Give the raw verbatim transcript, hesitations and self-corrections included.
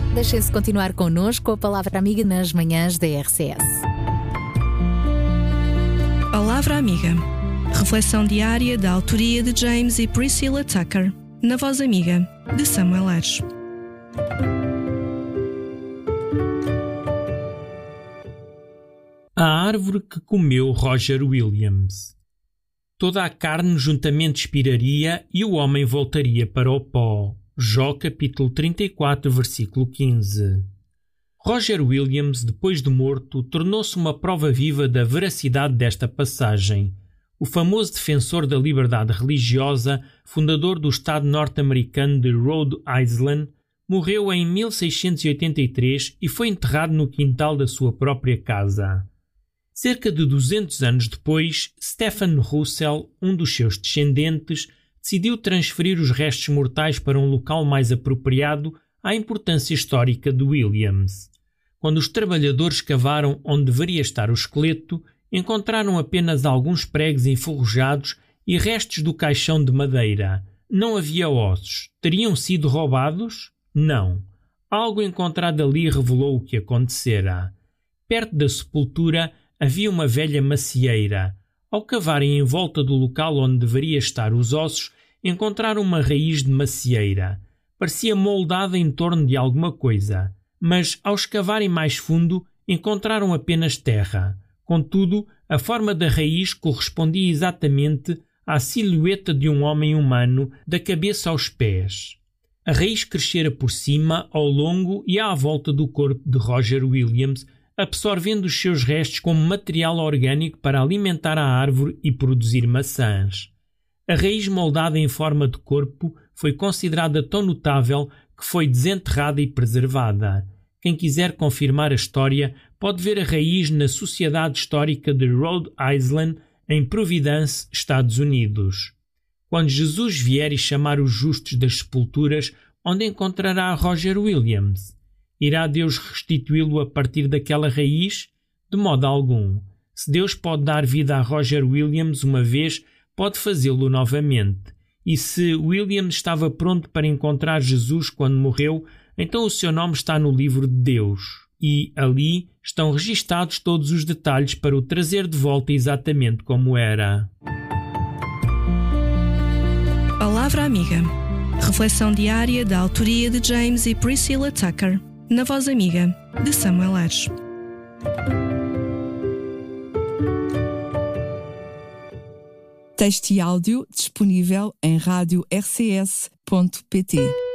Deixem-se continuar connosco com a Palavra Amiga nas manhãs da R C S. Palavra Amiga. Reflexão diária da autoria de James e Priscilla Tucker, na voz amiga de Samuel Aires. A árvore que comeu Roger Williams. Toda a carne juntamente expiraria e o homem voltaria para o pó. Jó capítulo trinta e quatro, versículo quinze. Roger Williams, depois de morto, tornou-se uma prova viva da veracidade desta passagem. O famoso defensor da liberdade religiosa, fundador do estado norte-americano de Rhode Island, morreu em mil seiscentos e oitenta e três e foi enterrado no quintal da sua própria casa. Cerca de duzentos anos depois, Stephen Russell, um dos seus descendentes, decidiu transferir os restos mortais para um local mais apropriado à importância histórica de Williams. Quando os trabalhadores cavaram onde deveria estar o esqueleto, encontraram apenas alguns pregos enferrujados e restos do caixão de madeira. Não havia ossos. Teriam sido roubados? Não. Algo encontrado ali revelou o que acontecera. Perto da sepultura havia uma velha macieira. Ao cavarem em volta do local onde deveria estar os ossos, encontraram uma raiz de macieira. Parecia moldada em torno de alguma coisa, mas ao escavarem mais fundo, encontraram apenas terra. Contudo, a forma da raiz correspondia exatamente à silhueta de um homem humano, da cabeça aos pés. A raiz crescera por cima, ao longo e à volta do corpo de Roger Williams, absorvendo os seus restos como material orgânico para alimentar a árvore e produzir maçãs. A raiz moldada em forma de corpo foi considerada tão notável que foi desenterrada e preservada. Quem quiser confirmar a história pode ver a raiz na Sociedade Histórica de Rhode Island, em Providence, Estados Unidos. Quando Jesus vier e chamar os justos das sepulturas, onde encontrará Roger Williams? Irá Deus restituí-lo a partir daquela raiz? De modo algum. Se Deus pode dar vida a Roger Williams uma vez, pode fazê-lo novamente. E se Williams estava pronto para encontrar Jesus quando morreu, então o seu nome está no livro de Deus. E ali estão registados todos os detalhes para o trazer de volta exatamente como era. Palavra Amiga. Reflexão diária da autoria de James e Priscilla Tucker, na voz amiga de Samuel Aires. Texto e áudio disponível em rádio r c s ponto p t.